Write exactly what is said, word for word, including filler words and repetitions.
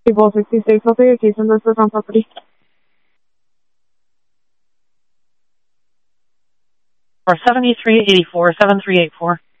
Table sixty-six, I'll take a case number for found property. Or seventy-three eighty-four, seven three eight four.